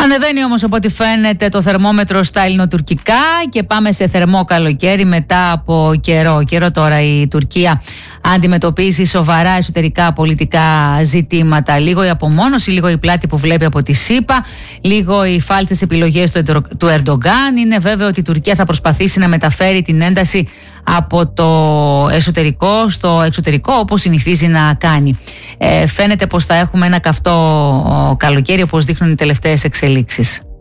Ανεβαίνει όμως από ό,τι φαίνεται το θερμόμετρο στα ελληνοτουρκικά και πάμε σε θερμό καλοκαίρι μετά από καιρό τώρα η Τουρκία αντιμετωπίζει σοβαρά εσωτερικά πολιτικά ζητήματα. Λίγο η απομόνωση, λίγο η πλάτη που βλέπει από τη ΣΥΠΑ, λίγο οι φάλτσες επιλογές του Ερντογκάν. Είναι βέβαιο ότι η Τουρκία θα προσπαθήσει να μεταφέρει την ένταση από το εσωτερικό στο εξωτερικό, όπως συνηθίζει να κάνει. Φαίνεται πως θα έχουμε ένα καυτό καλοκαίρι, όπως δείχνουν οι τελευταίες εξελίξεις.